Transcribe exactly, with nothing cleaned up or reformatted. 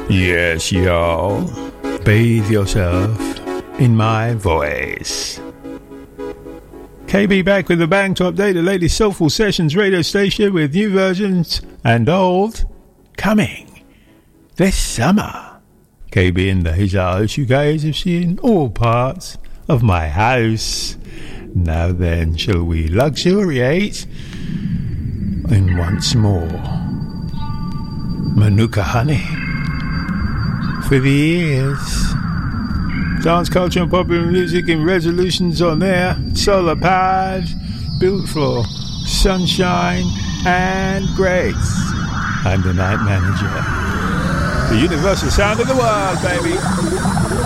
Yes, y'all. Bathe yourself in my voice. K B back with a bang to update the latest Soulful Sessions radio station with new versions and old coming this summer. K B and the his house you guys have seen all parts of my house. Now then, shall we luxuriate in once more Manuka honey for the ears. Dance culture and popular music and resolutions on there. Solar powered, built for sunshine and grace. I'm the night manager. The universal sound of the world, baby.